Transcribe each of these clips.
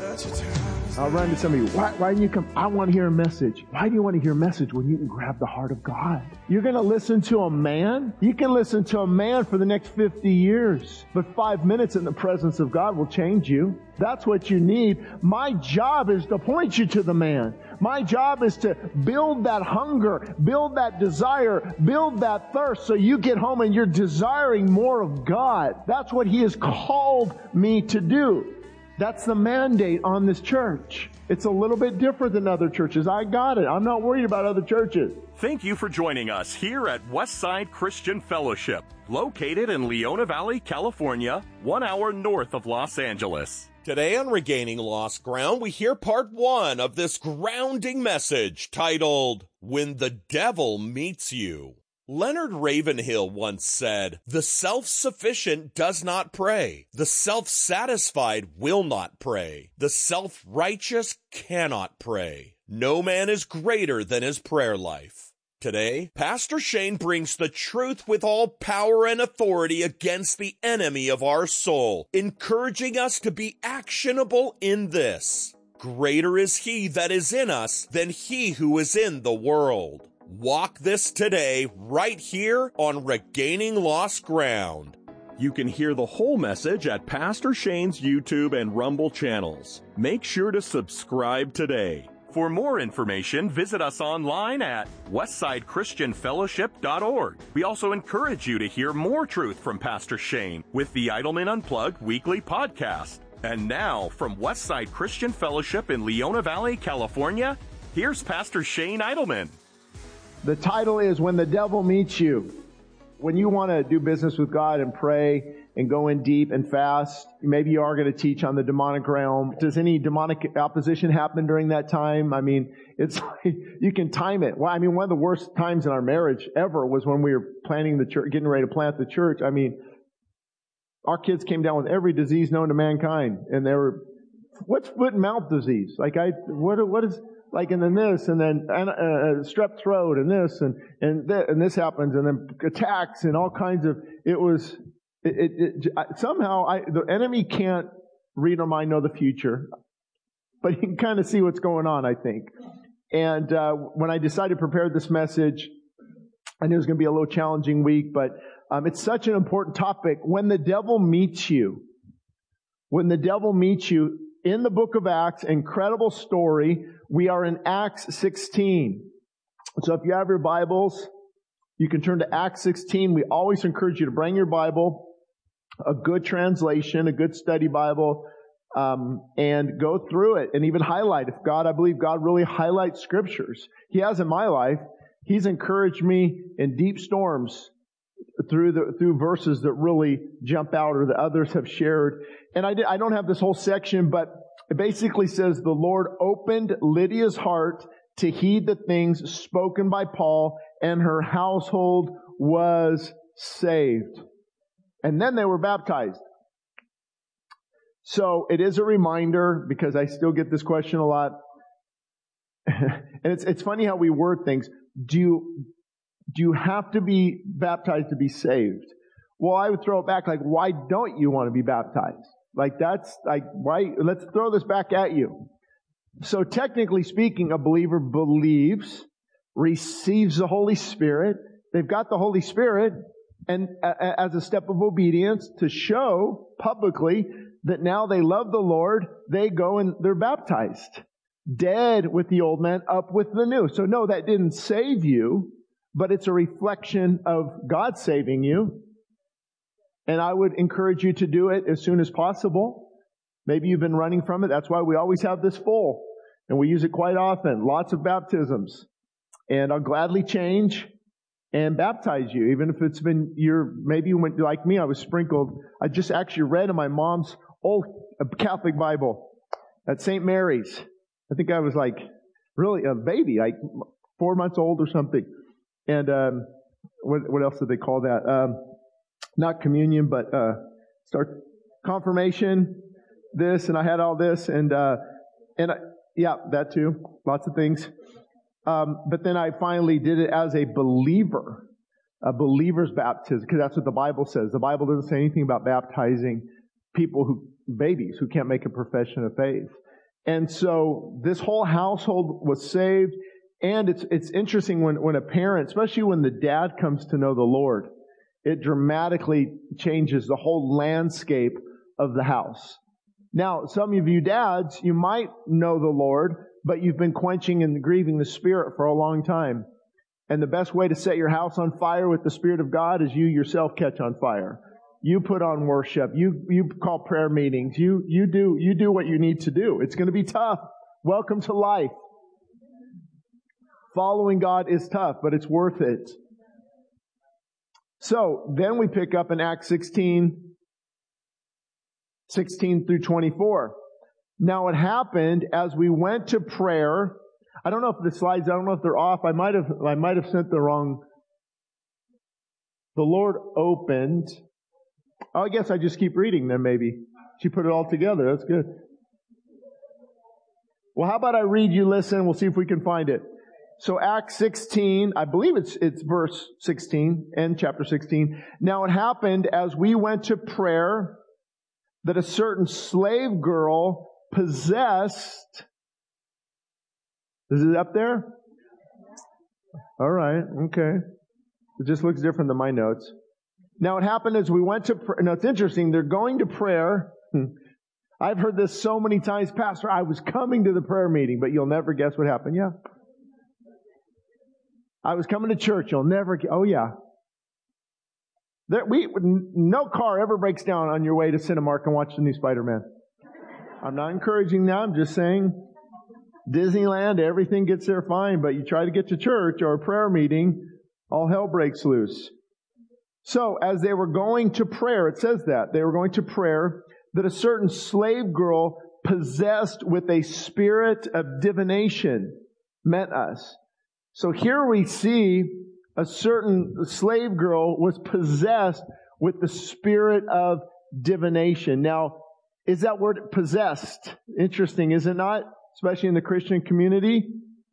I'll run to somebody, why do you come? I want to hear a message. Why do you want to hear a message when you can grab the heart of God? You're going to listen to a man? You can listen to a man for the next 50 years, but 5 minutes in the presence of God will change you. That's what you need. My job is to point you to the man. My job is to build that hunger, build that desire, build that thirst so you get home and you're desiring more of God. That's what He has called me to do. That's the mandate on this church. It's a little bit different than other churches. I got it. I'm not worried about other churches. Thank you for joining us here at Westside Christian Fellowship, located in Leona Valley, California, 1 hour north of Los Angeles. Today on Regaining Lost Ground, we hear part 1 of this grounding message titled, When the Devil Meets You. Leonard Ravenhill once said, "The self-sufficient does not pray. The self-satisfied will not pray. The self-righteous cannot pray. No man is greater than his prayer life." Today, Pastor Shane brings the truth with all power and authority against the enemy of our soul, encouraging us to be actionable in this. Greater is He that is in us than he who is in the world. Walk this today, right here on Regaining Lost Ground. You can hear the whole message at Pastor Shane's YouTube and Rumble channels. Make sure to subscribe today. For more information, visit us online at westsidechristianfellowship.org. We also encourage you to hear more truth from Pastor Shane with the Idleman Unplugged weekly podcast. And now, from Westside Christian Fellowship in Leona Valley, California, here's Pastor Shane Idleman. The title is When the Devil Meets You. When you want to do business with God and pray and go in deep and fast, maybe you are going to teach on the demonic realm. Does any demonic opposition happen during that time? I mean, it's you can time it. Well, I mean, one of the worst times in our marriage ever was when we were planning the church, getting ready to plant the church. I mean, our kids came down with every disease known to mankind, and they were, what's foot and mouth disease? Like what is? Like, and then this, and then strep throat, and this, and this happens, and then attacks, and all kinds of. Somehow the enemy can't read our mind, know the future, but he can kind of see what's going on, I think. And when I decided to prepare this message, I knew it was going to be a little challenging week, but it's such an important topic. When the devil meets you, when the devil meets you. In the book of Acts, incredible story. We are in Acts 16. So if you have your Bibles, you can turn to Acts 16. We always encourage you to bring your Bible, a good translation, a good study Bible, and go through it and even highlight. I believe God really highlights scriptures. He has in my life. He's encouraged me in deep storms through verses that really jump out or that others have shared. And I don't have this whole section, but it basically says the Lord opened Lydia's heart to heed the things spoken by Paul, and her household was saved. And then they were baptized. So it is a reminder, because I still get this question a lot. And it's funny how we word things. Do you have to be baptized to be saved? Well, I would throw it back like, why don't you want to be baptized? Like, that's like, why? Let's throw this back at you. So technically speaking, a believer believes, receives the Holy Spirit. They've got the Holy Spirit, and as a step of obedience to show publicly that now they love the Lord, they go and they're baptized. Dead with the old man, up with the new. So no, that didn't save you, but it's a reflection of God saving you. And I would encourage you to do it as soon as possible. Maybe you've been running from it. That's why we always have this full. And we use it quite often. Lots of baptisms. And I'll gladly change and baptize you. Even if it's been maybe you went like me, I was sprinkled. I just actually read in my mom's old Catholic Bible at St. Mary's. I think I was like really a baby, like 4 months old or something. And what else did they call that? Not communion, but start confirmation. This, and I had all this, and yeah, that too. Lots of things. But then I finally did it as a believer, a believer's baptism, because that's what the Bible says. The Bible doesn't say anything about baptizing babies who can't make a profession of faith. And so this whole household was saved. And it's interesting when a parent, especially when the dad comes to know the Lord, it dramatically changes the whole landscape of the house. Now, some of you dads, you might know the Lord, but you've been quenching and grieving the Spirit for a long time. And the best way to set your house on fire with the Spirit of God is you yourself catch on fire. You put on worship. You call prayer meetings. You do what you need to do. It's going to be tough. Welcome to life. Following God is tough, but it's worth it. So, then we pick up in Acts 16 through 24. Now it happened as we went to prayer. I don't know if the slides, I don't know if they're off. I might have sent the wrong. The Lord opened. Oh, I guess I just keep reading then maybe. She put it all together. That's good. Well, how about I read, you listen, we'll see if we can find it. So Acts 16, I believe it's verse 16 and chapter 16. Now it happened as we went to prayer that a certain slave girl possessed. Is it up there? All right, okay. It just looks different than my notes. Now it happened as we went to prayer. Now it's interesting, they're going to prayer. I've heard this so many times, Pastor, I was coming to the prayer meeting, but you'll never guess what happened. Yeah. I was coming to church. You'll never. Oh yeah. No car ever breaks down on your way to Cinemark and watch the new Spider-Man. I'm not encouraging that. I'm just saying, Disneyland, everything gets there fine. But you try to get to church or a prayer meeting, all hell breaks loose. So as they were going to prayer, it says that they were going to prayer, that a certain slave girl possessed with a spirit of divination met us. So here we see a certain slave girl was possessed with the spirit of divination. Now, is that word possessed? Interesting, is it not? Especially in the Christian community.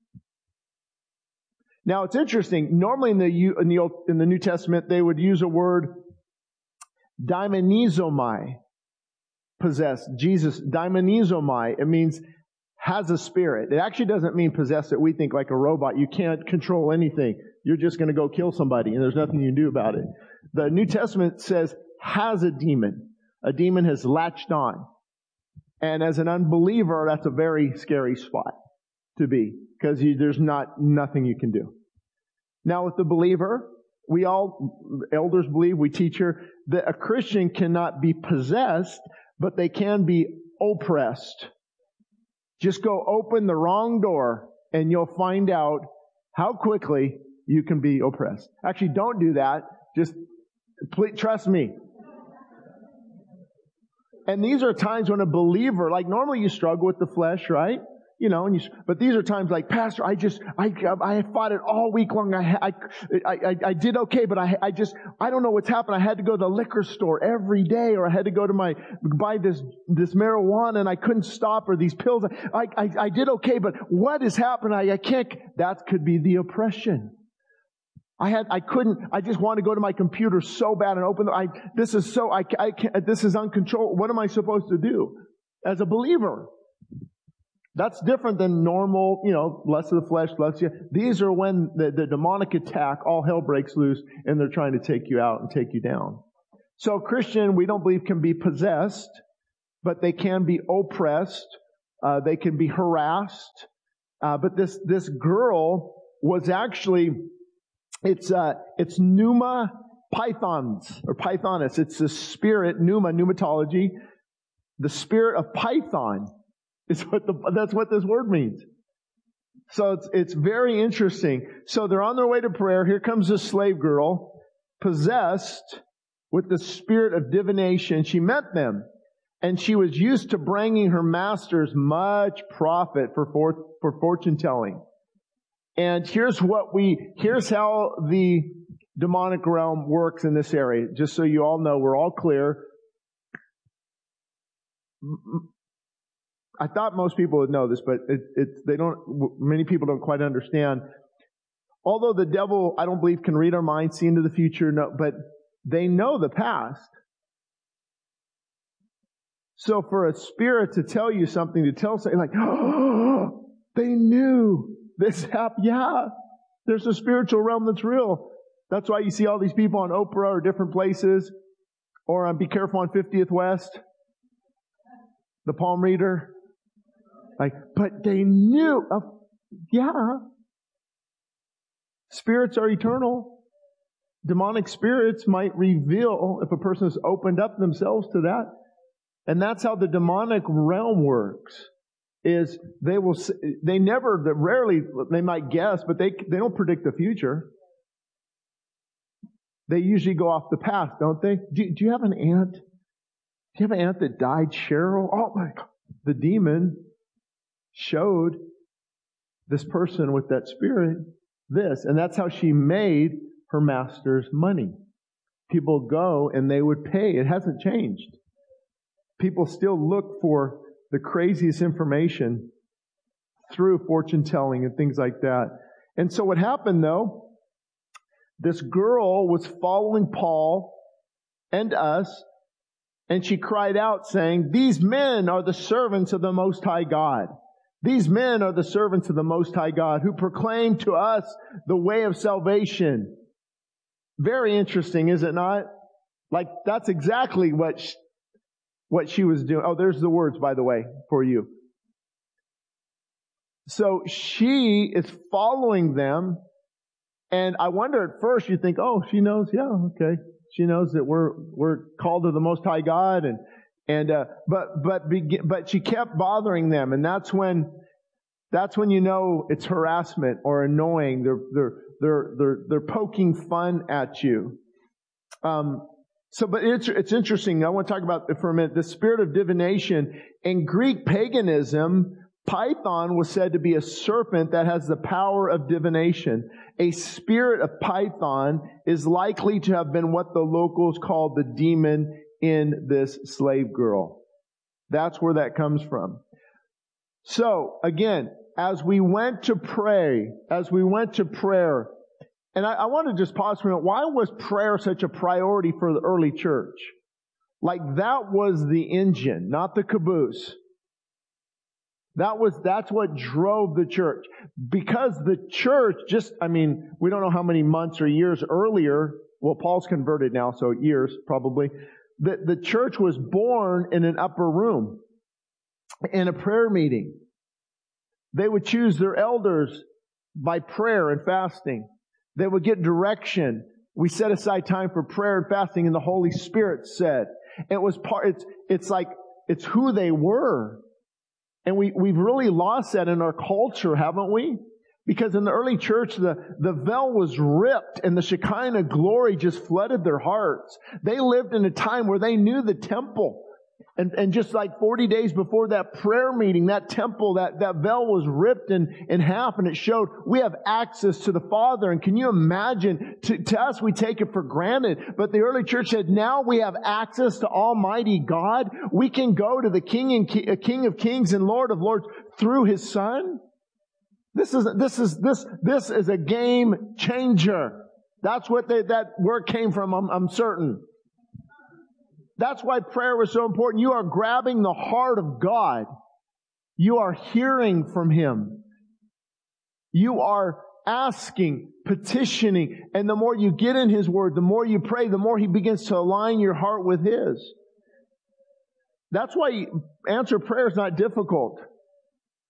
Now, it's interesting. Normally in the New Testament, they would use a word daimonizomai, possessed. Jesus, daimonizomai. It means has a spirit. It actually doesn't mean possessed that we think like a robot. You can't control anything. You're just going to go kill somebody and there's nothing you can do about it. The New Testament says has a demon. A demon has latched on. And as an unbeliever, that's a very scary spot to be because there's nothing you can do. Now with the believer, we all, elders believe, we teach here, that a Christian cannot be possessed, but they can be oppressed. Just go open the wrong door and you'll find out how quickly you can be oppressed. Actually, don't do that. Just please, trust me. And these are times when a believer, like normally you struggle with the flesh, right? You know, but these are times like, Pastor, I fought it all week long. I did okay, but I don't know what's happened. I had to go to the liquor store every day, or I had to go to buy this marijuana and I couldn't stop, or these pills. I did okay, but what has happened? I can't, that could be the oppression. I just want to go to my computer so bad and open this is uncontrolled. What am I supposed to do as a believer? That's different than normal, lust of the flesh, lust of you. These are when the demonic attack, all hell breaks loose, and they're trying to take you out and take you down. So Christian, we don't believe can be possessed, but they can be oppressed. They can be harassed. But this girl was actually, it's pneuma pythons, or pythonus. It's the spirit, pneumatology, the spirit of Python. That's what this word means. So it's very interesting. So they're on their way to prayer. Here comes this slave girl, possessed with the spirit of divination. She met them, and she was used to bringing her masters much profit for fortune telling. And here's how the demonic realm works in this area. Just so you all know, we're all clear. I thought most people would know this, but many people don't quite understand. Although the devil, I don't believe, can read our minds, see into the future, no, but they know the past. So for a spirit to tell you something, to tell something like, oh, they knew this happened. Yeah, there's a spiritual realm that's real. That's why you see all these people on Oprah or different places, or Be Careful on 50th West, the palm reader. Like, but they knew. Yeah. Spirits are eternal. Demonic spirits might reveal if a person has opened up themselves to that. And that's how the demonic realm works. Is rarely, they might guess, but they don't predict the future. They usually go off the past, don't they? Do you have an aunt? Do you have an aunt that died, Cheryl? Oh my God. The demon showed this person with that spirit this. And that's how she made her master's money. People go and they would pay. It hasn't changed. People still look for the craziest information through fortune telling and things like that. And so what happened though, this girl was following Paul and us, and she cried out saying, these men are the servants of the Most High God. These men are the servants of the Most High God who proclaim to us the way of salvation. Very interesting, is it not? Like, that's exactly what she was doing. Oh, there's the words, by the way, for you. So she is following them. And I wonder at first, you think, oh, she knows, yeah, okay. She knows that we're called to the Most High God, but she kept bothering them, and that's when you know it's harassment or annoying. They're poking fun at you. But it's interesting. I want to talk about it for a minute. The spirit of divination in Greek paganism. Python was said to be a serpent that has the power of divination. A spirit of Python is likely to have been what the locals called the demon in this slave girl. That's where that comes from. So, again, as we went to prayer, and I want to just pause for a minute. Why was prayer such a priority for the early church? Like, that was the engine, not the caboose. That's what drove the church. Because the church we don't know how many months or years earlier, well, Paul's converted now, so years probably, the church was born in an upper room, in a prayer meeting. They would choose their elders by prayer and fasting. They would get direction. We set aside time for prayer and fasting, and the Holy Spirit said. It's who they were. And we've really lost that in our culture, haven't we? Because in the early church, the veil was ripped and the Shekinah glory just flooded their hearts. They lived in a time where they knew the temple. And just like 40 days before that prayer meeting, that temple, that veil was ripped in half, and it showed we have access to the Father. And can you imagine, to us we take it for granted, but the early church said, now we have access to Almighty God. We can go to the King of Kings and Lord of Lords through His Son. This is a game changer. That's what that word came from, I'm certain. That's why prayer was so important. You are grabbing the heart of God. You are hearing from Him. You are asking, petitioning, and the more you get in His Word, the more you pray, the more He begins to align your heart with His. That's why answer prayer is not difficult.